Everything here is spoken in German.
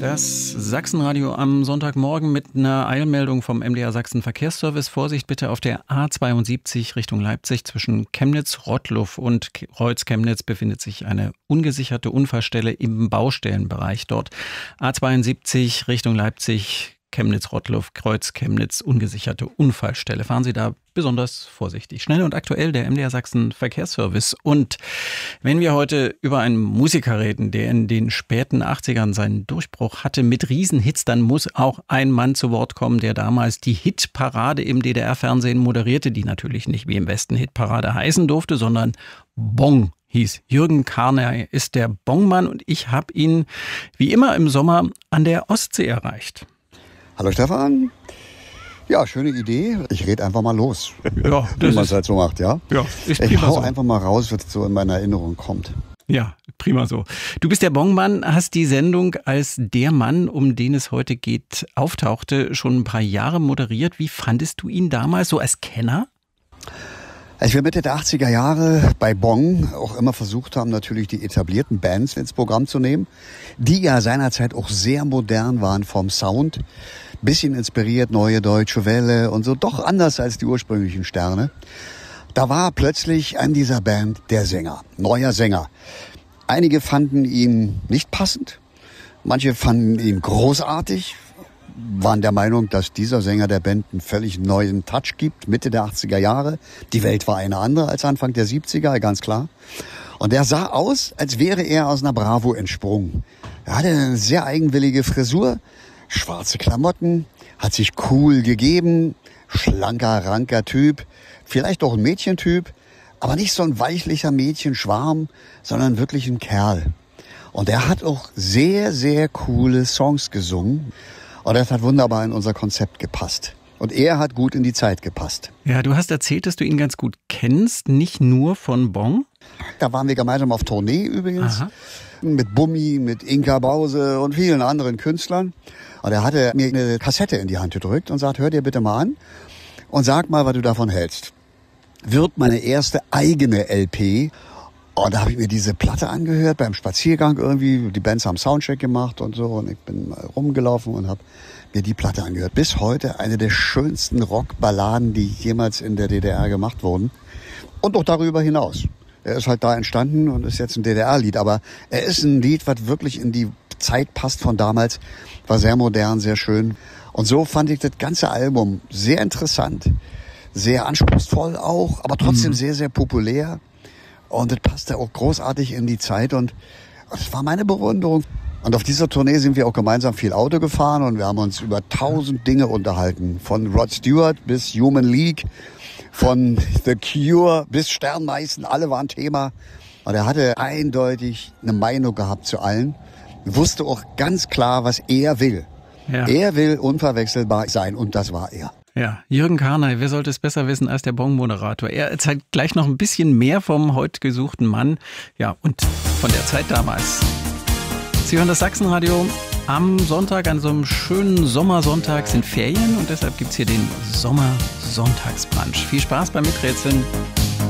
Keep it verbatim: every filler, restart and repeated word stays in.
Das Sachsenradio am Sonntagmorgen mit einer Eilmeldung vom M D R Sachsen Verkehrsservice. Vorsicht bitte auf der A zweiundsiebzig Richtung Leipzig. Zwischen Chemnitz, Rottluff und Kreuz-Chemnitz befindet sich eine ungesicherte Unfallstelle im Baustellenbereich dort. A zweiundsiebzig Richtung Leipzig, Chemnitz, Rottluff, Kreuz, Chemnitz, ungesicherte Unfallstelle. Fahren Sie da besonders vorsichtig. Schnell und aktuell der M D R Sachsen Verkehrsservice. Und wenn wir heute über einen Musiker reden, der in den späten achtzigern seinen Durchbruch hatte mit Riesenhits, dann muss auch ein Mann zu Wort kommen, der damals die Hitparade im D D R-Fernsehen moderierte, die natürlich nicht wie im Westen Hitparade heißen durfte, sondern Bong hieß. Jürgen Karner ist der Bongmann und ich habe ihn wie immer im Sommer an der Ostsee erreicht. Hallo Stefan. Ja, schöne Idee. Ich rede einfach mal los. Ja, wie man es halt so macht, ja? Ja, ist ich hau so. einfach mal raus, was so in meiner Erinnerung kommt. Ja, prima so. Du bist der Bongmann, hast die Sendung, als der Mann, um den es heute geht, auftauchte, schon ein paar Jahre moderiert. Wie fandest du ihn damals so als Kenner? Als wir Mitte der achtziger Jahre bei Bong auch immer versucht haben, natürlich die etablierten Bands ins Programm zu nehmen, die ja seinerzeit auch sehr modern waren vom Sound, bisschen inspiriert, Neue Deutsche Welle und so, doch anders als die ursprünglichen Sterne. Da war plötzlich an dieser Band der Sänger, neuer Sänger. Einige fanden ihn nicht passend, manche fanden ihn großartig, waren der Meinung, dass dieser Sänger der Band einen völlig neuen Touch gibt, Mitte der achtziger Jahre. Die Welt war eine andere als Anfang der siebziger, ganz klar. Und er sah aus, als wäre er aus einer Bravo entsprungen. Er hatte eine sehr eigenwillige Frisur, schwarze Klamotten, hat sich cool gegeben, schlanker, ranker Typ, vielleicht auch ein Mädchentyp, aber nicht so ein weichlicher Mädchenschwarm, sondern wirklich ein Kerl. Und er hat auch sehr, sehr coole Songs gesungen. Und das hat wunderbar in unser Konzept gepasst. Und er hat gut in die Zeit gepasst. Ja, du hast erzählt, dass du ihn ganz gut kennst, nicht nur von Bong. Da waren wir gemeinsam auf Tournee übrigens. Aha. Mit Bummi, mit Inka Bause und vielen anderen Künstlern. Und er hatte mir eine Kassette in die Hand gedrückt und sagt, hör dir bitte mal an und sag mal, was du davon hältst. Wird meine erste eigene L P. Und da habe ich mir diese Platte angehört beim Spaziergang irgendwie. Die Bands haben Soundcheck gemacht und so. Und ich bin mal rumgelaufen und habe mir die Platte angehört. Bis heute eine der schönsten Rockballaden, die jemals in der D D R gemacht wurden. Und auch darüber hinaus. Er ist halt da entstanden und ist jetzt ein D D R-Lied. Aber er ist ein Lied, was wirklich in die Zeit passt von damals. War sehr modern, sehr schön. Und so fand ich das ganze Album sehr interessant. Sehr anspruchsvoll auch, aber trotzdem mhm. sehr, sehr populär. Und das passte auch großartig in die Zeit und das war meine Bewunderung. Und auf dieser Tournee sind wir auch gemeinsam viel Auto gefahren und wir haben uns über tausend Dinge unterhalten. Von Rod Stewart bis Human League, von The Cure bis Sternmeißen, alle waren Thema. Und er hatte eindeutig eine Meinung gehabt zu allen, wusste auch ganz klar, was er will. Ja. Er will unverwechselbar sein und das war er. Ja, Jürgen Karner, wer sollte es besser wissen als der Bong-Moderator? Er erzählt gleich noch ein bisschen mehr vom heute gesuchten Mann, ja, und von der Zeit damals. Sie hören das Sachsenradio am Sonntag, an so einem schönen Sommersonntag sind Ferien und deshalb gibt's hier den Sommersonntagsbrunch. Viel Spaß beim Miträtseln.